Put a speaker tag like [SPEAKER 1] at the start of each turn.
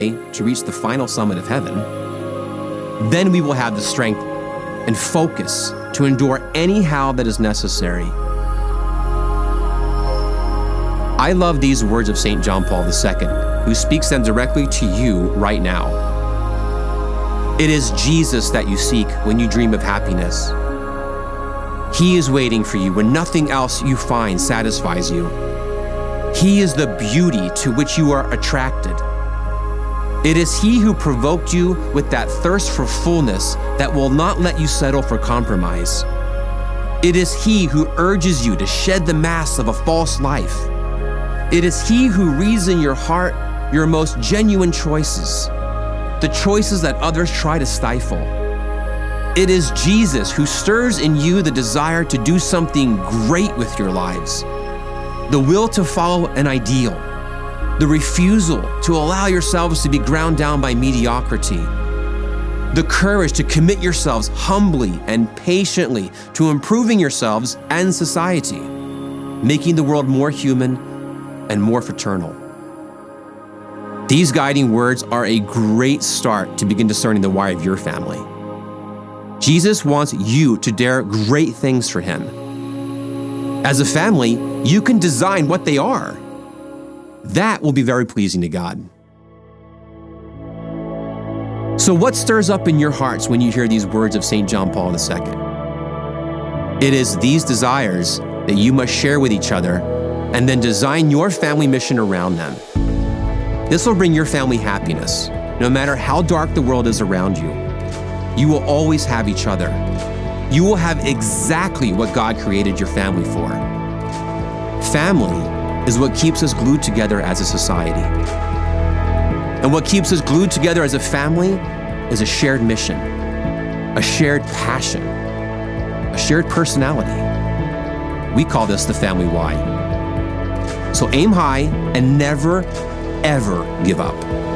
[SPEAKER 1] to reach the final summit of heaven, then we will have the strength and focus to endure anyhow that is necessary. I love these words of St. John Paul II, who speaks them directly to you right now. It is Jesus that you seek when you dream of happiness. He is waiting for you when nothing else you find satisfies you. He is the beauty to which you are attracted. It is He who provoked you with that thirst for fullness that will not let you settle for compromise. It is He who urges you to shed the masks of a false life. It is He who reads in your heart your most genuine choices, the choices that others try to stifle. It is Jesus who stirs in you the desire to do something great with your lives, the will to follow an ideal, the refusal to allow yourselves to be ground down by mediocrity, the courage to commit yourselves humbly and patiently to improving yourselves and society, making the world more human and more fraternal. These guiding words are a great start to begin discerning the why of your family. Jesus wants you to dare great things for Him. As a family, you can design what they are. That will be very pleasing to God. So what stirs up in your hearts when you hear these words of St. John Paul II? It is these desires that you must share with each other and then design your family mission around them. This will bring your family happiness. No matter how dark the world is around you, you will always have each other. You will have exactly what God created your family for. Family is what keeps us glued together as a society. And what keeps us glued together as a family is a shared mission, a shared passion, a shared personality. We call this the family why. So aim high and never, ever give up.